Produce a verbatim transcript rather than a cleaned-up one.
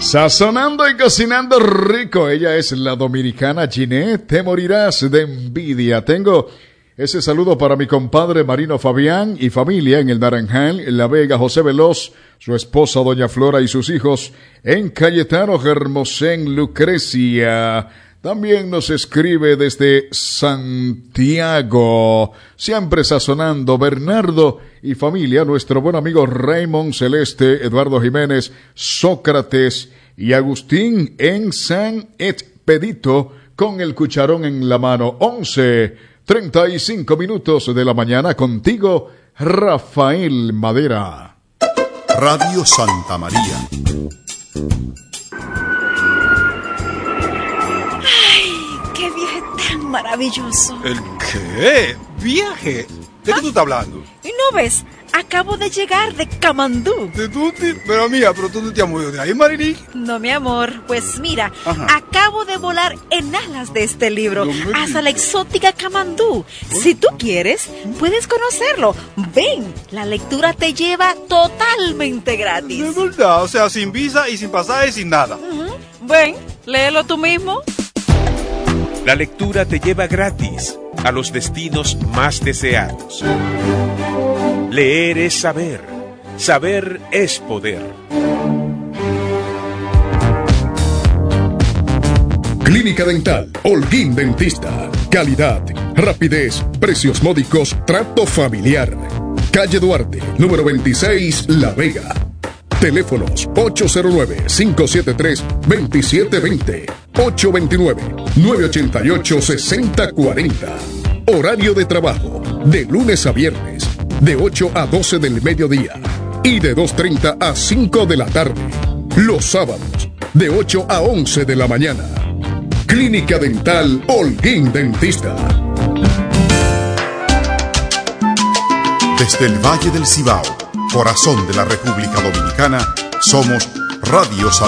Sazonando y cocinando rico. Ella es la dominicana Ginette. Te morirás de envidia. Tengo ese saludo para mi compadre Marino Fabián y familia en el Naranjal, en La Vega, José Veloz, su esposa Doña Flora y sus hijos en Cayetano Germosén, Lucrecia. También nos escribe desde Santiago, siempre sazonando, Bernardo y familia, nuestro buen amigo Raymond Celeste, Eduardo Jiménez, Sócrates y Agustín en San Expedito, con el cucharón en la mano. once, treinta y cinco minutos de la mañana, contigo, Rafael Madera. Radio Santa María. Maravilloso. ¿El qué? ¿Viaje? ¿De qué tú estás hablando? ¿Y no ves? Acabo de llegar de Camandú. ¿De tú? Pero mía, pero tú no te has movido de ahí, Marily. No, mi amor. Pues mira, Ajá. acabo de volar en alas de este libro No me hasta la exótica Camandú. Si tú quieres, puedes conocerlo. Ven, la lectura te lleva totalmente gratis. De verdad, o sea, sin visa y sin pasaje, sin nada. Uh-huh. Ven, léelo tú mismo. La lectura te lleva gratis a los destinos más deseados. Leer es saber. Saber es poder. Clínica Dental Holguín Dentista. Calidad, rapidez, precios módicos, trato familiar. Calle Duarte, número veintiséis, La Vega. Teléfonos ocho cero nueve, cinco siete tres, dos siete dos cero, ocho dos nueve, nueve ocho ocho, seis cero cuatro cero. Horario de trabajo, de lunes a viernes, de ocho a doce del mediodía y de dos treinta a cinco de la tarde. Los sábados, de ocho a once de la mañana. Clínica Dental Holguín Dentista. Desde el Valle del Cibao, corazón de la República Dominicana, somos Radio Santa